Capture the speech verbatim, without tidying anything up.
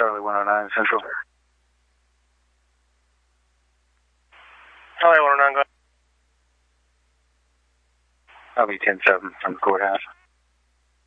Charlie one oh nine Central. Charlie one oh nine, go ahead. I'll be ten seven from the courthouse.